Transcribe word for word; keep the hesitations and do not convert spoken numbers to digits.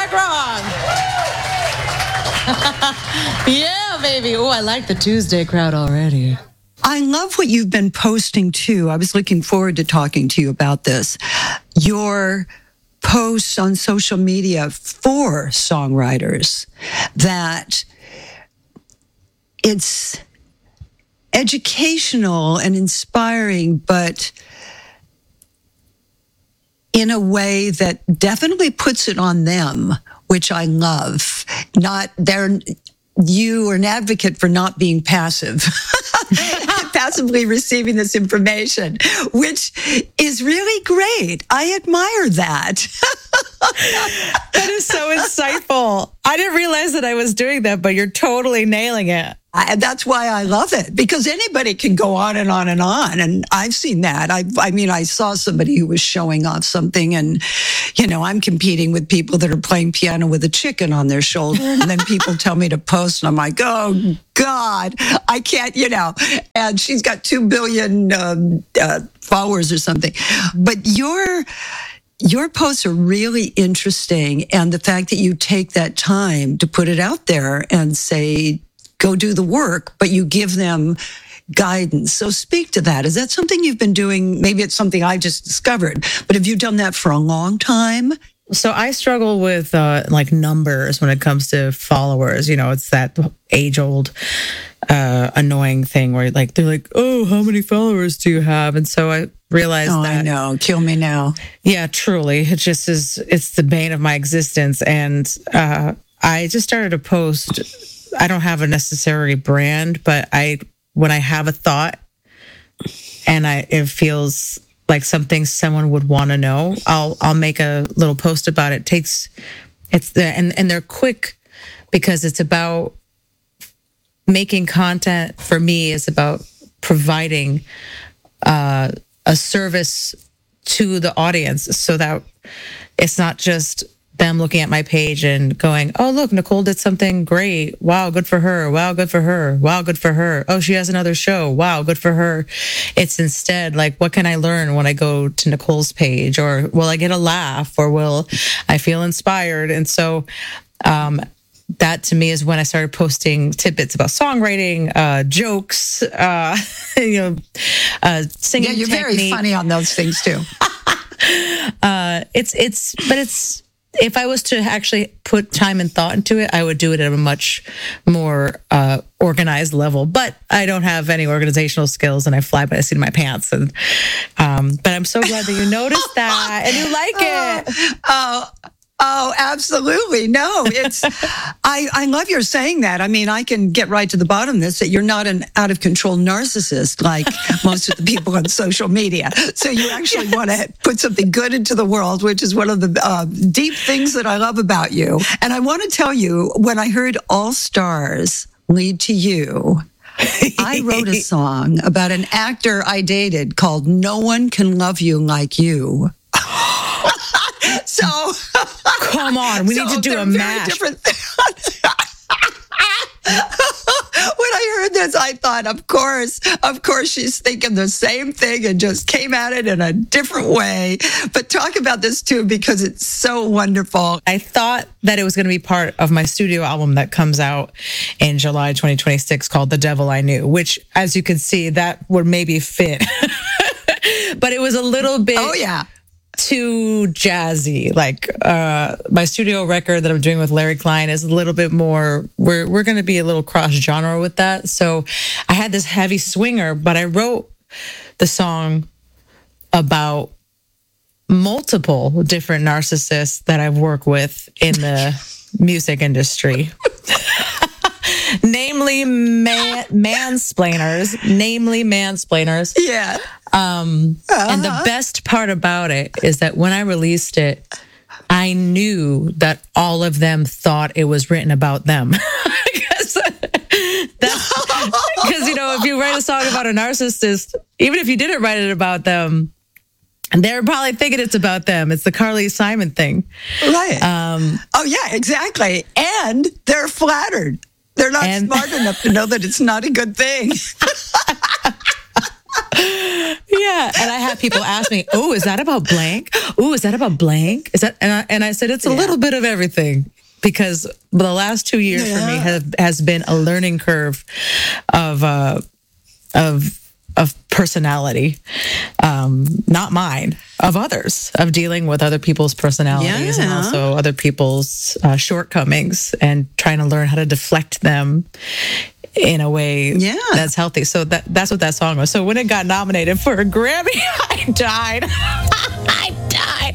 back wrong. Yeah, baby. Oh, I like the Tuesday crowd already. I love what you've been posting too. I was looking forward to talking to you about this. Your posts on social media for songwriters, that it's educational and inspiring, but in a way that definitely puts it on them, which I love. Not they're you are an advocate for not being passive, passively receiving this information, which is really great. I admire that. That is so insightful. I didn't realize that I was doing that, but you're totally nailing it. I, that's why I love it, because anybody can go on and on and on. And I've seen that. I, I mean, I saw somebody who was showing off something, and, you know, I'm competing with people that are playing piano with a chicken on their shoulder. And then people tell me to post, and I'm like, oh, God, I can't, you know. And she's got two billion um, uh, followers or something. But your Your posts are really interesting. And the fact that you take that time to put it out there and say, go do the work, but you give them guidance. So speak to that. Is that something you've been doing? Maybe it's something I just discovered, but have you done that for a long time? So I struggle with uh, like numbers when it comes to followers. You know, it's that age old uh, annoying thing where like they're like, oh, how many followers do you have? And so I realized oh, that. I know. Kill me now. Yeah, truly. It just is, it's the bane of my existence. And uh, I just started to post. I don't have a necessary brand, but I, when I have a thought and I, it feels like something someone would want to know, I'll, I'll make a little post about it. It takes, it's the, and, and they're quick because it's about making content. For me, is about providing uh, a service to the audience so that it's not just them looking at my page and going, oh, look, Nicole did something great. Wow, good for her. Wow, good for her. Wow, good for her. Oh, she has another show. Wow, good for her. It's instead like, what can I learn when I go to Nicole's page? Or will I get a laugh? Or will I feel inspired? And so um, that to me is when I started posting tidbits about songwriting, uh, jokes, uh, you know, uh, singing. Yeah, you're technique. very funny on those things too. uh, it's, it's, but it's, if I was to actually put time and thought into it, I would do it at a much more uh, organized level. But I don't have any organizational skills, and I fly by the seat of my pants. And um, but I'm so glad that you noticed that and you like it. Oh, oh, absolutely. No, it's. I I love your saying that. I mean, I can get right to the bottom of this, that you're not an out of control narcissist like most of the people on social media. So you actually want to put something good into the world, which is one of the uh, deep things that I love about you. And I want to tell you, when I heard All Stars Lead to You, I wrote a song about an actor I dated called No One Can Love You Like You. So, come on, we so need to do a match. When I heard this, I thought, of course, of course, she's thinking the same thing and just came at it in a different way. But talk about this too, because it's so wonderful. I thought that it was going to be part of my studio album that comes out in July twenty twenty-six called The Devil I Knew, which, as you can see, that would maybe fit. But it was a little bit. Oh, yeah. Too jazzy. Like uh my studio record that I'm doing with Larry Klein is a little bit more, we're we're going to be a little cross genre with that. So I had this heavy swinger, but I wrote the song about multiple different narcissists that I've worked with in the music industry. Namely man, mansplainers, namely mansplainers. Yeah. Um, uh-huh. And the best part about it is that when I released it, I knew that all of them thought it was written about them. Because, you know, if you write a song about a narcissist, even if you didn't write it about them, they're probably thinking it's about them. It's the Carly Simon thing. Right. Um, oh, yeah, exactly. And they're flattered. They're not and, smart enough to know that it's not a good thing. Yeah, Yeah, and I had people ask me, "Oh, is that about blank? Oh, is that about blank? Is that?" And I, and I said, "It's a Yeah. little bit of everything." Because the last two years for me Yeah. have has been a learning curve of uh, of of personality, um, not mine, of others, of dealing with other people's personalities and Yeah. also other people's uh, shortcomings, and trying to learn how to deflect them in a way Yeah. that's healthy. So that that's what that song was. So when it got nominated for a Grammy, I died. I